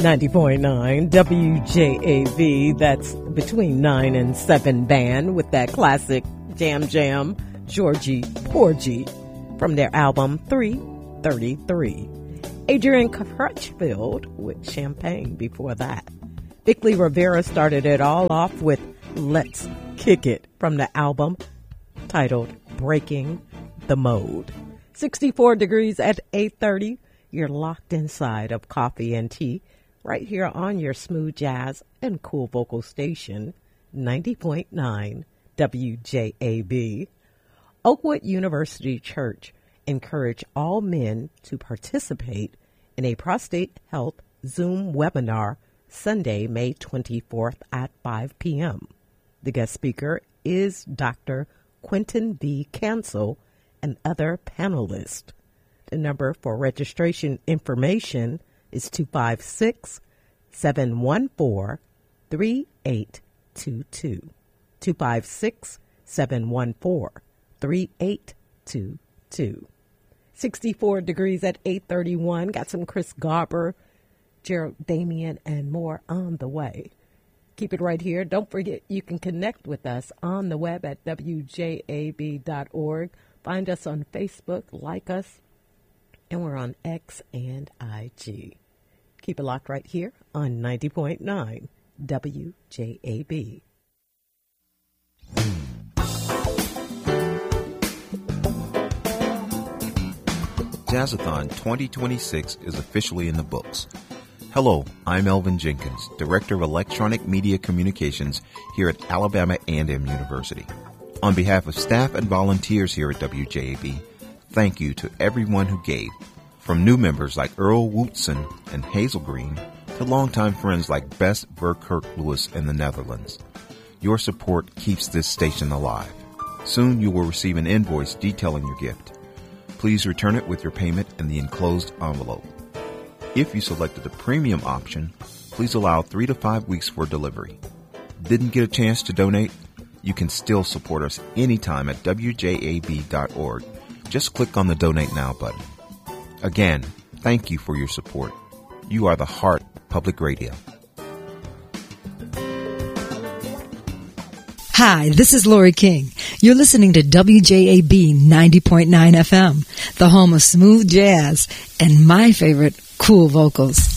90.9 WJAV, that's between 9 and 7 band with that classic Jam Jam, Georgie Porgy, from their album 333. Adrian Crutchfield with Champagne before that. Bickley Rivera started it all off with Let's Kick It from the album titled Breaking the Mode. 64 degrees at 8:30. You're locked inside of Coffee and Tea right here on your smooth jazz and cool vocal station, 90.9 WJAB. Oakwood University Church encourage all men to participate in a prostate health Zoom webinar Sunday, May 24th at 5 p.m. The guest speaker is Dr. Quentin V. Cancel and other panelists. The number for registration information is 256-714-3822. 256-714-3822. 64 degrees at 8:31. Got some Chris Garber, Gerald Damien, and more on the way. Keep it right here. Don't forget you can connect with us on the web at wjab.org. Find us on Facebook, like us, and we're on X and IG. Keep it locked right here on 90.9 WJAB. Jazzathon 2026 is officially in the books. Hello, I'm Elvin Jenkins, Director of Electronic Media Communications here at Alabama A&M University. On behalf of staff and volunteers here at WJAB, thank you to everyone who gave, from new members like Earl Wootson and Hazel Green to longtime friends like Bess Verkerk Lewis in the Netherlands. Your support keeps this station alive. Soon you will receive an invoice detailing your gift. Please return it with your payment in the enclosed envelope. If you selected the premium option, please allow 3 to 5 weeks for delivery. Didn't get a chance to donate? You can still support us anytime at wjab.org. Just click on the Donate Now button. Again, thank you for your support. You are the heart of public radio. Hi, this is Lori King. You're listening to WJAB 90.9 FM, the home of smooth jazz and my favorite cool vocals.